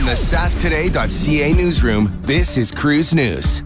the sasktoday.ca newsroom, this is Cruise News.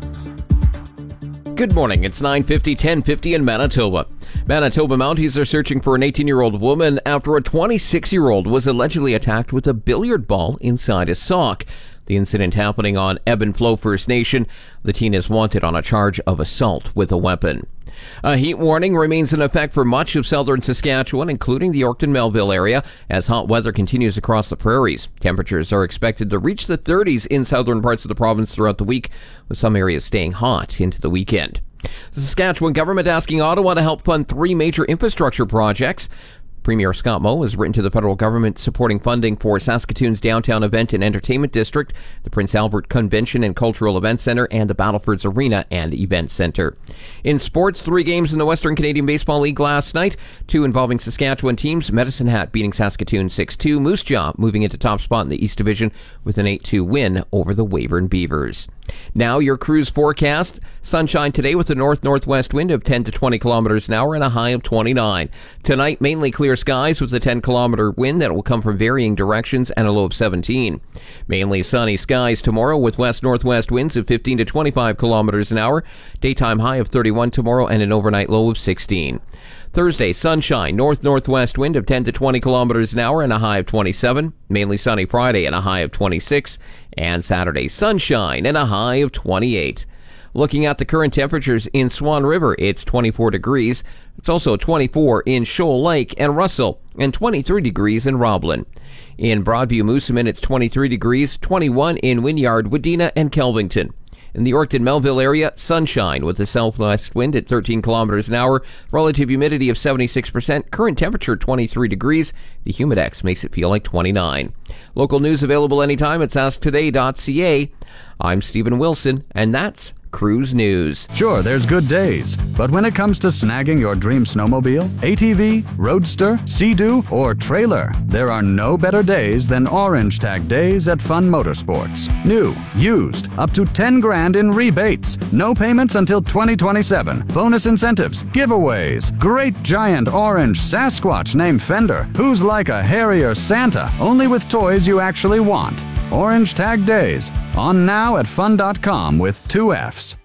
Good morning. It's 9:50, 10:50 in Manitoba. Manitoba Mounties are searching for an 18-year-old woman after a 26-year-old was allegedly attacked with a billiard ball inside his sock. The incident happening on Ebb and Flow First Nation. The teen is wanted on a charge of assault with a weapon. A heat warning remains in effect for much of southern Saskatchewan, including the Yorkton-Melville area, as hot weather continues across the prairies. Temperatures are expected to reach the 30s in southern parts of the province throughout the week, with some areas staying hot into the weekend. The Saskatchewan government asking Ottawa to help fund 3 major infrastructure projects. Premier Scott Moe has written to the federal government supporting funding for Saskatoon's downtown event and entertainment district, the Prince Albert Convention and Cultural Event Centre, and the Battlefords Arena and Event Centre. In sports, 3 games in the Western Canadian Baseball League last night, 2 involving Saskatchewan teams. Medicine Hat beating Saskatoon 6-2. Moose Jaw moving into top spot in the East Division with an 8-2 win over the Weyburn Beavers. Now your cruise forecast. Sunshine today with a north-northwest wind of 10 to 20 kilometers an hour and a high of 29. Tonight, mainly clear skies with a 10-kilometer wind that will come from varying directions and a low of 17. Mainly sunny skies tomorrow with west-northwest winds of 15 to 25 kilometers an hour. Daytime high of 31 tomorrow and an overnight low of 16. Thursday, sunshine, north-northwest wind of 10 to 20 kilometers an hour and a high of 27. Mainly sunny Friday and a high of 26. And Saturday, sunshine and a high of 28. Looking at the current temperatures in Swan River, it's 24 degrees. It's also 24 in Shoal Lake and Russell, and 23 degrees in Roblin. In Broadview, Moosomin, it's 23 degrees, 21 in Wynyard, Wadena, and Kelvington. In the Yorkton-Melville area, sunshine with a southwest wind at 13 kilometers an hour, relative humidity of 76%, current temperature 23 degrees. The Humidex makes it feel like 29. Local news available anytime at sasktoday.ca. I'm Stephen Wilson, and that's Cruise News. Sure, there's good days, but when it comes to snagging your dream snowmobile, ATV, roadster, Sea-Doo, or trailer, there are no better days than Orange Tag Days at Fun Motorsports. New, used, up to 10 grand in rebates. No payments until 2027. Bonus incentives, giveaways, great giant orange Sasquatch named Fender, who's like a hairier Santa, only with toys you actually want. Orange Tag Days, on now at fun.com with 2 Fs.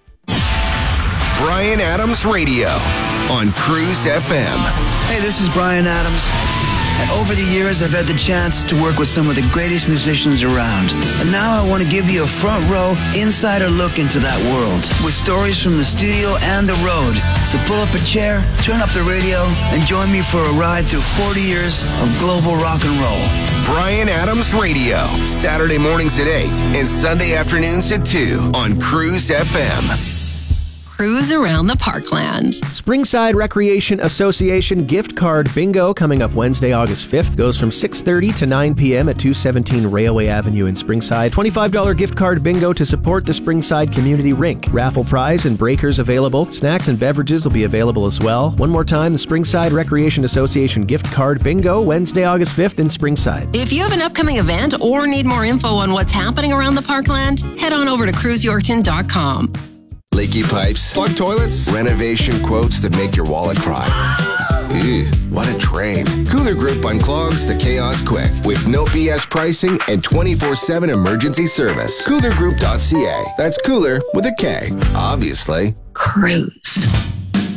Bryan Adams Radio on Cruise FM. Hey, this is Bryan Adams. And over the years, I've had the chance to work with some of the greatest musicians around. And now I want to give you a front row, insider look into that world with stories from the studio and the road. So pull up a chair, turn up the radio, and join me for a ride through 40 years of global rock and roll. Bryan Adams Radio, Saturday mornings at 8 and Sunday afternoons at 2 on Cruise FM. Cruise around the parkland. Springside Recreation Association gift card bingo coming up Wednesday, August 5th. Goes from 6:30 to 9 p.m. at 217 Railway Avenue in Springside. $25 gift card bingo to support the Springside Community Rink. Raffle prize and breakers available. Snacks and beverages will be available as well. One more time, the Springside Recreation Association gift card bingo, Wednesday, August 5th in Springside. If you have an upcoming event or need more info on what's happening around the parkland, head on over to cruiseyorkton.com. Leaky pipes, plug toilets, renovation quotes that make your wallet cry. Ew, what a drain. Cooler Group unclogs the chaos quick with no BS pricing and 24/7 emergency service. CoolerGroup.ca. That's cooler with a K, obviously. Cruise.